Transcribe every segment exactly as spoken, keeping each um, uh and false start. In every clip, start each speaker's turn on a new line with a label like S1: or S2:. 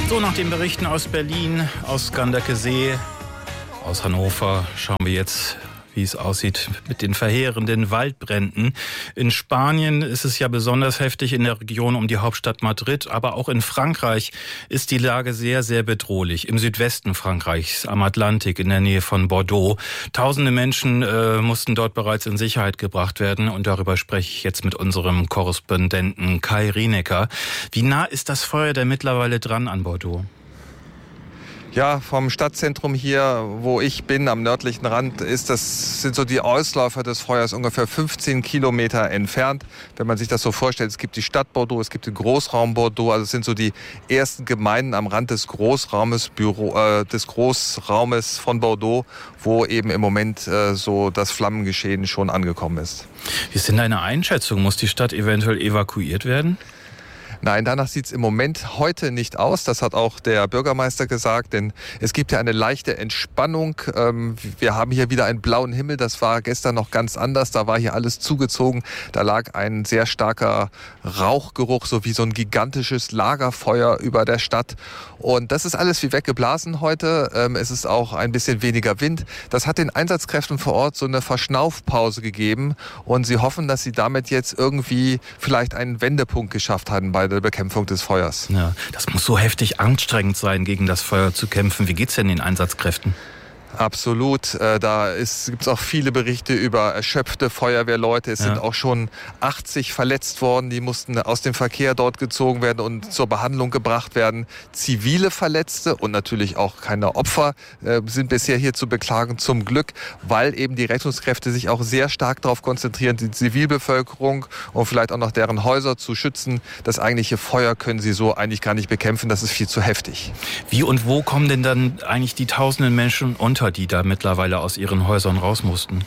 S1: So, nach den Berichten aus Berlin, aus Ganderkesee, aus Hannover, schauen wir jetzt, wie es aussieht mit den verheerenden Waldbränden. In Spanien ist es ja besonders heftig, in der Region um die Hauptstadt Madrid, aber auch in Frankreich ist die Lage sehr, sehr bedrohlich. Im Südwesten Frankreichs, am Atlantik, in der Nähe von Bordeaux. Tausende Menschen äh, mussten dort bereits in Sicherheit gebracht werden und darüber spreche ich jetzt mit unserem Korrespondenten Kai Rinecker. Wie nah ist das Feuer denn mittlerweile dran an Bordeaux?
S2: Ja, vom Stadtzentrum hier, wo ich bin, am nördlichen Rand, ist das, sind so die Ausläufer des Feuers ungefähr fünfzehn Kilometer entfernt. Wenn man sich das so vorstellt, es gibt die Stadt Bordeaux, es gibt den Großraum Bordeaux, also es sind so die ersten Gemeinden am Rand des Großraumes, Büro, äh, des Großraumes von Bordeaux, wo eben im Moment äh, so das Flammengeschehen schon angekommen ist.
S1: Wie ist denn deine Einschätzung? Muss die Stadt eventuell evakuiert werden?
S2: Nein, danach sieht es im Moment heute nicht aus. Das hat auch der Bürgermeister gesagt, denn es gibt ja eine leichte Entspannung. Wir haben hier wieder einen blauen Himmel. Das war gestern noch ganz anders. Da war hier alles zugezogen. Da lag ein sehr starker Rauchgeruch, so wie so ein gigantisches Lagerfeuer über der Stadt. Und das ist alles wie weggeblasen heute. Es ist auch ein bisschen weniger Wind. Das hat den Einsatzkräften vor Ort so eine Verschnaufpause gegeben. Und sie hoffen, dass sie damit jetzt irgendwie vielleicht einen Wendepunkt geschafft haben bei der Bekämpfung des Feuers.
S1: Ja, das muss so heftig anstrengend sein, gegen das Feuer zu kämpfen. Wie geht's denn den Einsatzkräften?
S2: Absolut. Da gibt es auch viele Berichte über erschöpfte Feuerwehrleute. Es ja. sind auch schon achtzig verletzt worden. Die mussten aus dem Verkehr dort gezogen werden und zur Behandlung gebracht werden. Zivile Verletzte und natürlich auch keine Opfer äh, sind bisher hier zu beklagen. Zum Glück, weil eben die Rettungskräfte sich auch sehr stark darauf konzentrieren, die Zivilbevölkerung und vielleicht auch noch deren Häuser zu schützen. Das eigentliche Feuer können sie so eigentlich gar nicht bekämpfen. Das ist viel zu heftig.
S1: Wie und wo kommen denn dann eigentlich die tausenden Menschen unter, die da mittlerweile aus ihren Häusern raus mussten?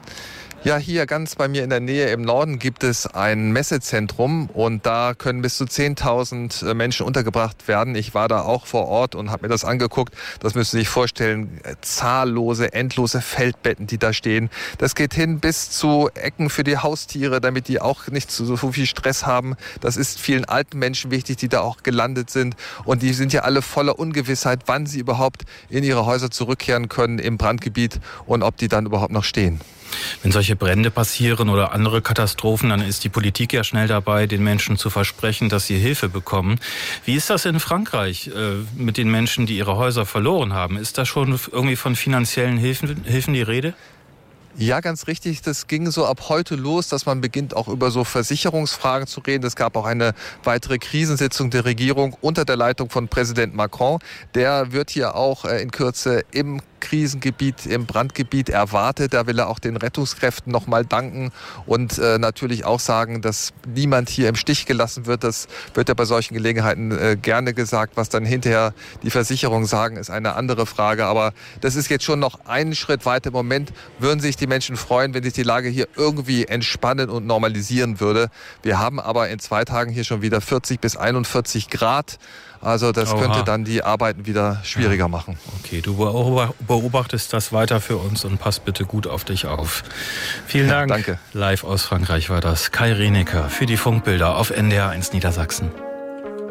S2: Ja, hier ganz bei mir in der Nähe im Norden gibt es ein Messezentrum und da können bis zu zehntausend Menschen untergebracht werden. Ich war da auch vor Ort und habe mir das angeguckt. Das müssen Sie sich vorstellen, zahllose, endlose Feldbetten, die da stehen. Das geht hin bis zu Ecken für die Haustiere, damit die auch nicht so viel Stress haben. Das ist vielen alten Menschen wichtig, die da auch gelandet sind. Und die sind ja alle voller Ungewissheit, wann sie überhaupt in ihre Häuser zurückkehren können im Brandgebiet und ob die dann überhaupt noch stehen.
S1: Wenn solche Brände passieren oder andere Katastrophen, dann ist die Politik ja schnell dabei, den Menschen zu versprechen, dass sie Hilfe bekommen. Wie ist das in Frankreich äh, mit den Menschen, die ihre Häuser verloren haben? Ist da schon irgendwie von finanziellen Hilfen, Hilfen die Rede?
S2: Ja, ganz richtig. Das ging so ab heute los, dass man beginnt, auch über so Versicherungsfragen zu reden. Es gab auch eine weitere Krisensitzung der Regierung unter der Leitung von Präsident Macron. Der wird hier auch in Kürze im Krisengebiet, im Brandgebiet erwartet. Da will er auch den Rettungskräften nochmal danken und äh, natürlich auch sagen, dass niemand hier im Stich gelassen wird. Das wird ja bei solchen Gelegenheiten äh, gerne gesagt. Was dann hinterher die Versicherungen sagen, ist eine andere Frage. Aber das ist jetzt schon noch einen Schritt weiter. Im Moment würden sich die Menschen freuen, wenn sich die Lage hier irgendwie entspannen und normalisieren würde. Wir haben aber in zwei Tagen hier schon wieder vierzig bis einundvierzig Grad. Also das Oha. könnte dann die Arbeiten wieder schwieriger ja. machen.
S1: Okay, du beobachtest das weiter für uns und passt bitte gut auf dich auf. Vielen Dank.
S2: Ja, danke.
S1: Live aus Frankreich war das Kai Rinecker für die Funkbilder auf N D R eins Niedersachsen.